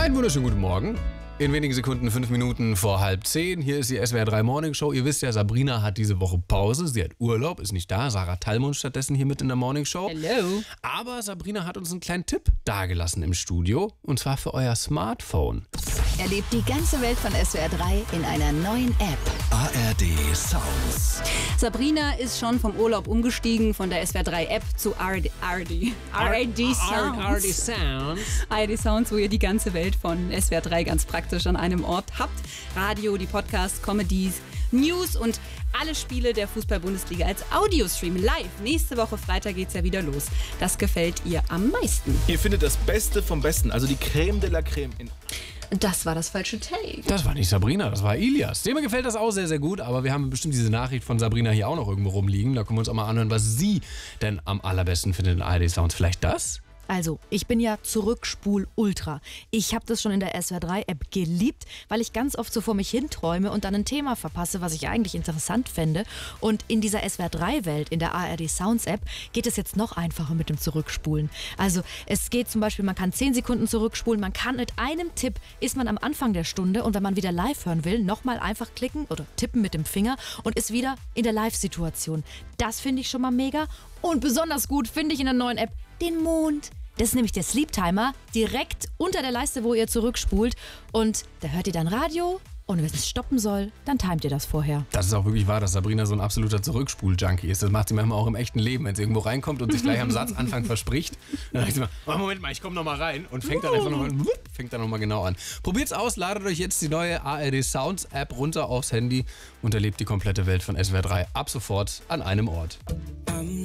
Einen wunderschönen guten Morgen. In wenigen Sekunden, 5 Minuten vor 9:30. Hier ist die SWR 3 Morning Show. Ihr wisst ja, Sabrina hat diese Woche Pause. Sie hat Urlaub, ist nicht da. Sarah Tallmund stattdessen hier mit in der Morning Show. Hello. Aber Sabrina hat uns einen kleinen Tipp dagelassen im Studio. Und zwar für euer Smartphone. Erlebt die ganze Welt von SWR 3 in einer neuen App. ARD Sounds. Sabrina ist schon vom Urlaub umgestiegen von der SWR 3 App zu ARD Sounds. ARD Sounds, wo ihr die ganze Welt von SWR 3 ganz praktisch an einem Ort habt. Radio, die Podcasts, Comedies, News und alle Spiele der Fußball-Bundesliga als Audiostream live. Nächste Woche Freitag geht's ja wieder los. Das gefällt ihr am meisten. Ihr findet das Beste vom Besten, also die Creme de la Creme. Das war das falsche Take. Das war nicht Sabrina, das war Ilias. Dem gefällt das auch sehr, sehr gut. Aber wir haben bestimmt diese Nachricht von Sabrina hier auch noch irgendwo rumliegen. Da können wir uns auch mal anhören, was sie denn am allerbesten findet in ARD Sounds. Vielleicht das? Also, ich bin ja Zurückspul-Ultra. Ich habe das schon in der SWR 3-App geliebt, weil ich ganz oft so vor mich hinträume und dann ein Thema verpasse, was ich eigentlich interessant fände. Und in dieser SWR 3-Welt, in der ARD Sounds-App, geht es jetzt noch einfacher mit dem Zurückspulen. Also, es geht zum Beispiel, man kann 10 Sekunden zurückspulen, man kann mit einem Tipp, ist man am Anfang der Stunde und wenn man wieder live hören will, nochmal einfach klicken oder tippen mit dem Finger und ist wieder in der Live-Situation. Das finde ich schon mal mega. Und besonders gut finde ich in der neuen App den Mond. Das ist nämlich der Sleep Timer, direkt unter der Leiste, wo ihr zurückspult. Und da hört ihr dann Radio und wenn es stoppen soll, dann timet ihr das vorher. Das ist auch wirklich wahr, dass Sabrina so ein absoluter Zurückspul-Junkie ist. Das macht sie manchmal auch im echten Leben, wenn sie irgendwo reinkommt und sich gleich am Satzanfang verspricht. Dann sagt sie mal, oh, Moment mal, ich komme nochmal rein und fängt dann einfach nochmal genau an. Probiert's aus, ladet euch jetzt die neue ARD Sounds App runter aufs Handy und erlebt die komplette Welt von SWR 3 ab sofort an einem Ort.